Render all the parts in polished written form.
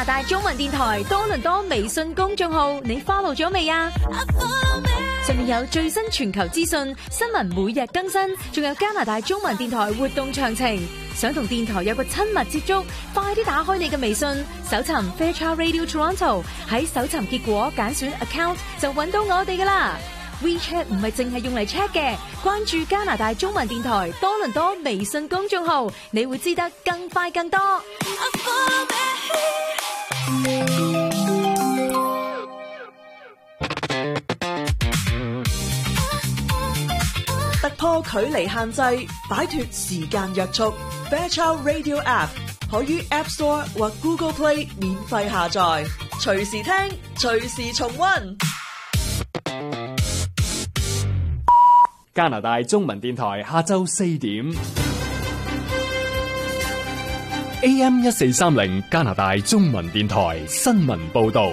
拿大中文電台多倫多微信公眾號，你 follow 咗未啊？上面有最新全球資訊、新聞每日更新，仲有加拿大中文電台活動詳情。想同電台有個親密接觸，快啲打開你嘅微信，搜尋 Fairchild Radio Toronto， 喺搜尋結果揀選 account 就揾到我哋噶啦。WeChat 唔係淨係用嚟 check 嘅，關注加拿大中文電台多倫多微信公眾號，你會知得更快更多。 突破距離限制，擺脫時間約束。Fairchild Radio App 可於 App Store 或 Google Play 免費下載，隨時聽，隨時重溫。 加拿大中文電台下晝4點 AM 1430加拿大中文電台新聞報道。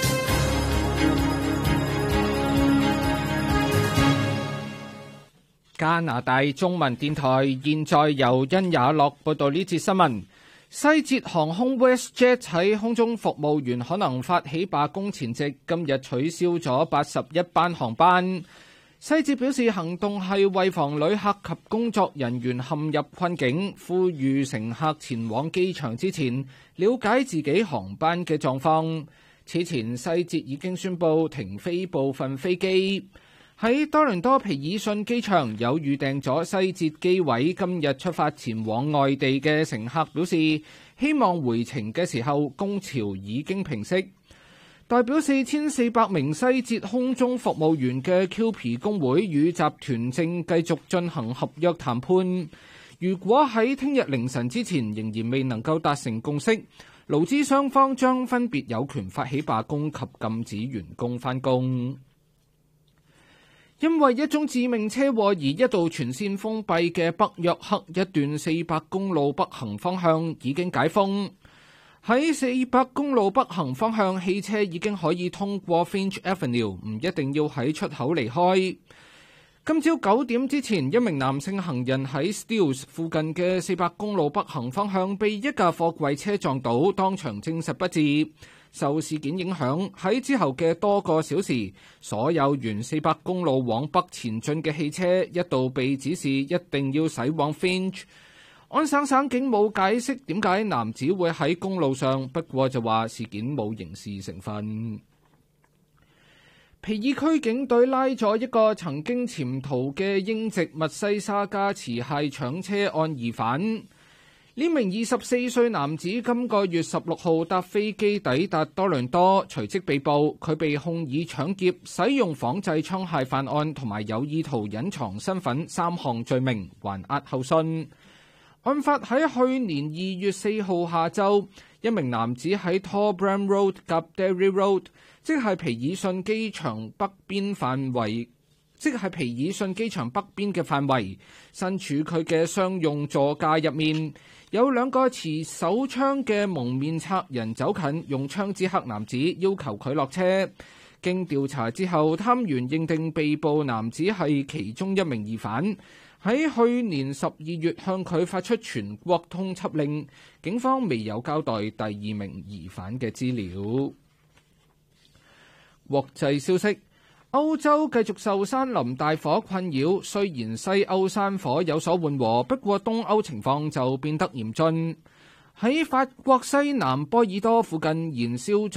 加拿大中文電台現在由殷雅樂報道呢節新聞。西捷航空 WestJet 喺空中服務員可能發起罷工前夕，今日取消咗81班航班。西捷表示行動係為防旅客及工作人員陷入困境，呼籲乘客前往機場之前了解自己航班嘅狀況。此前西捷已經宣布停飛部分飛機。喺多倫多皮爾遜機場有預訂咗西捷機位今日出發前往外地嘅乘客表示，希望回程嘅時候工潮已經平息。代表4400名西捷空中服務員嘅 QP 工會與集團正繼續進行合約談判。如果喺聽日凌晨之前仍然未能夠達成共識，勞資雙方將分別有權發起罷工及禁止員工返工。因為一宗致命車禍而一度全線封閉嘅北約克一段400公路北行方向已經解封。喺400公路北行方向，汽車已經可以通過 Finch Avenue， 唔一定要喺出口離開。今朝9點之前，一名男性行人喺 Steeles 附近嘅400公路北行方向被一架貨櫃車撞倒，當場證實不治。受事件影響，喺之後嘅多個小時，所有沿400公路往北前進嘅汽車一度被指示一定要駛往 Finch。安省省警冇解釋點解男子會喺公路上，不過就話事件冇刑事成分。皮爾區警隊拉咗一個曾經潛逃嘅英籍密西沙加持械搶車案疑犯。呢名24歲男子今個月16號搭飛機抵達多倫多，隨即被捕。佢被控以搶劫、使用仿製槍械犯案同埋有意圖隱藏身份3項罪名，還押候訊。案發喺去年2月4號下晝，一名男子喺 Torbram Road 及 Derry Road， 即係皮爾遜機場北邊嘅範圍，身處佢嘅商用座駕入面，有2個持手槍嘅蒙面賊人走近，用槍指嚇男子，要求佢落車。經調查之後，探員認定被捕男子係其中一名疑犯。喺去年12月向佢發出全國通緝令，警方未有交代第2名疑犯嘅資料。國際消息，歐洲繼續受山林大火困擾，雖然西歐山火有所緩和，不過東歐情況就變得嚴峻。喺法國西南波爾多附近燃燒咗